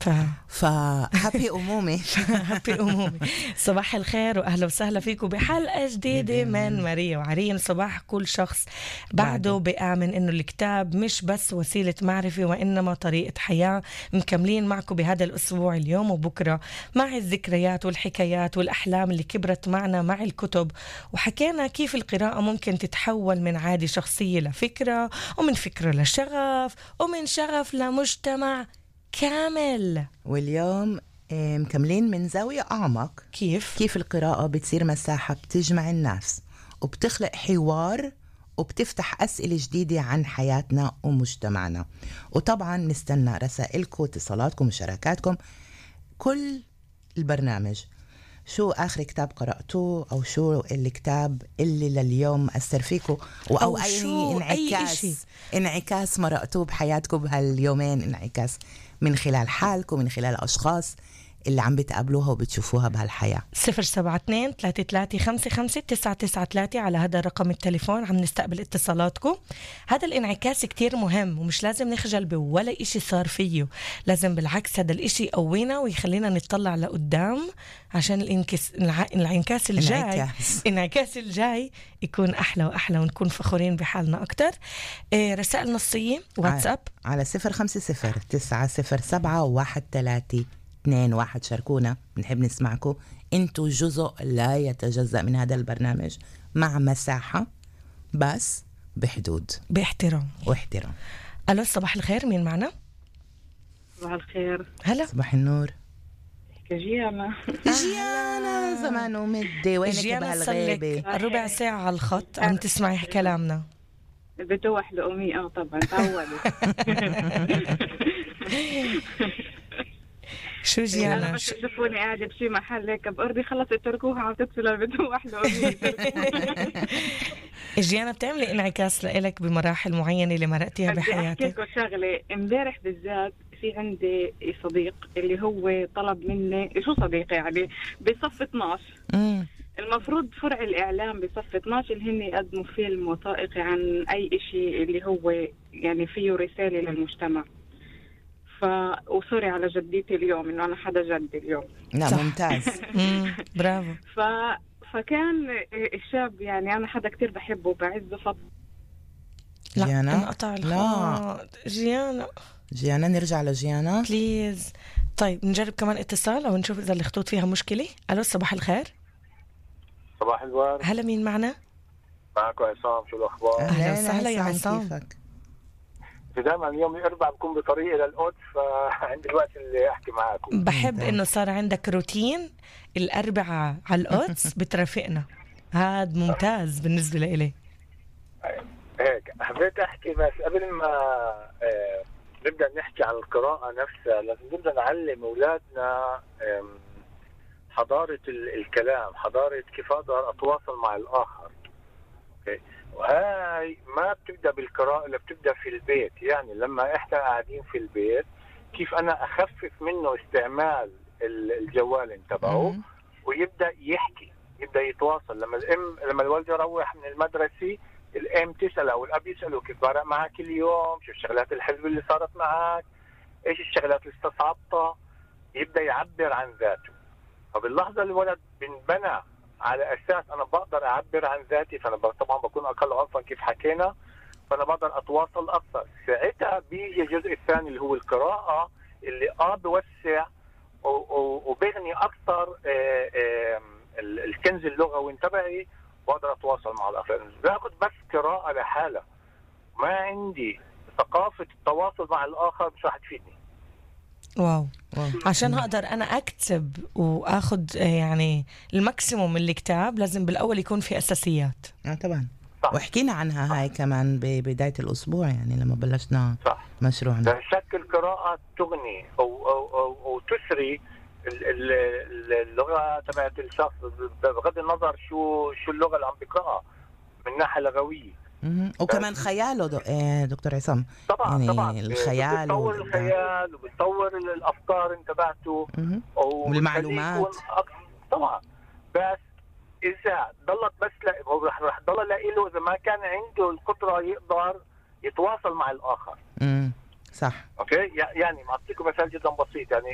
فهابي أمومي. هابي أمومي. صباح الخير وأهلا وسهلا فيكم بحلقة جديدة من ماريا وعريم. صباح كل شخص بعده بآمن إنه الكتاب مش بس وسيلة معرفة وإنما طريقة حياة. مكملين معكم بهذا الأسبوع اليوم وبكرة مع الذكريات والحكايات والأحلام اللي كبرت معنا مع الكتب، وحكينا كيف القراءة ممكن تتحول من عادة شخصية لفكرة، ومن فكرة لشغف، ومن شغف لمجتمع كامل. واليوم مكملين من زاوية أعمق كيف القراءة بتصير مساحة بتجمع الناس وبتخلق حوار وبتفتح أسئلة جديدة عن حياتنا ومجتمعنا. وطبعا نستنى رسائلكم واتصالاتكم ومشاركاتكم كل البرنامج. شو آخر كتاب قرأتوه، أو شو الكتاب اللي لليوم أثر فيكم، أو أي انعكاس مرأتوه بحياتكم بهاليومين، انعكاس من خلال حالكم، من خلال أشخاص اللي عم بتقابلوها وبتشوفوها بهالحياة. 072-3355-993 على هذا رقم التليفون عم نستقبل اتصالاتكم. هذا الانعكاس كتير مهم، ومش لازم نخجل بولا إشي صار فيه، لازم بالعكس هذا الإشي يقوينا ويخلينا نطلع لقدام عشان الانعكاس الجاي يكون أحلى وأحلى ونكون فخورين بحالنا أكتر. رسائل نصية واتساب على 050-907-1321. شاركونا، بنحب نسمعكم. انتوا جزء لا يتجزأ من هذا البرنامج، مع مساحة بس بحدود، باحترام واحترام. ألو، صباح الخير، مين معنا؟ صباح الخير. هلا، صباح النور. جيانا زمان ومدي، وينك بهالغيبة؟ ربع ساعة على الخط عم تسمعي كلامنا. بتوح لأمي طبعا تعودت. شو جيانا؟ بس تشوفوني قاعدة بشي محل هيك بأرضي، خلص اتركوها عم تدخل بتوح لأمي. جيانا، بتعملي انعكاس لإلك بمراحل معينة اللي مرقتيها بحياتك؟ بدي أحكي لكم شغلة. امبارح بالذات في عندي صديق اللي هو طلب مني، شو صديق يعني، بصف 12. المفروض فرع الإعلام بصف 12 اللي هن يقدموا فيلم وثائقي عن أي إشي اللي هو يعني فيه رسالة للمجتمع. وصوري على جديتي اليوم إنه أنا حدا جدي اليوم. لا ممتاز. برافو. فكان الشاب يعني أنا حدا كتير بحبه بعزه فضل. لا انقطع الخط. جيانا نرجع لجيانا بليز. طيب نجرب كمان اتصال أو نشوف إذا الخطوط فيها مشكلة. ألو، صباح الخير. صباح الورد. هلا، مين معنا؟ معكم عصام، شو الأخبار؟ أهلا وسهلا يا عصام. كيفك؟ دائما اليوم الأربعاء بكون بطريقي للقدس، فعندي الوقت اللي أحكي معكم. بحب إنه صار عندك روتين الأربعاء على القدس بترافقنا. هاد ممتاز بالنسبة لإلي. هيك حبيت أحكي، بس قبل ما نبدأ نحكي عن القراءة نفسها لازم نبدأ نعلم أولادنا حضارة الكلام، حضارة كيف أقدر أتواصل مع الآخر. أوكي. وهاي ما بتبدأ بالقراءة، اللي بتبدأ في البيت. يعني لما إحنا قاعدين في البيت كيف أنا أخفف منه استعمال الجوال تبعه ويبدأ يحكي، يبدأ يتواصل. لما الوالد يروح من المدرسة الأم تسأله أو الأب يسأله كيف برق معك اليوم، شو الشغلات الحلوة اللي صارت معك، إيش الشغلات اللي استصعبتها، يبدأ يعبر عن ذاته. فباللحظة الولد بنبنى على أساس أنا بقدر أعبر عن ذاتي، فأنا طبعا بكون أقل عنفا كيف حكينا، فأنا بقدر أتواصل أكثر. ساعتها بيجي الجزء الثاني اللي هو القراءة، اللي بوسع وبغني أكثر الكنز اللغوي تبعي، بقدر أتواصل مع الآخرين. باخد بس قراءة لحالها، ما عندي ثقافة التواصل مع الآخر، مش راح تفيدني. واو. عشان هقدر أنا أكتب وأخذ يعني الماكسيموم من الكتاب لازم بالأول يكون في أساسيات. طبعا. وحكينا عنها هاي كمان ببداية الأسبوع، يعني لما بلشنا مشروعنا. بشكل القراءة تغني أو تسري اللغة تبعت الشخص، بغض النظر شو اللغة اللي عم بقرأها من ناحية لغوية. وكمان خياله دكتور عصام. طبعا يعني طبعا الخيال بتطور الخيال وبتطور الأفكار تبعته والمعلومات طبعا. بس إذا ضلت بس رح ضل له إذا ما كان عنده القدرة يقدر يتواصل مع الآخر. صح. اوكي. يعني اعطيكم مثال جدا بسيط. يعني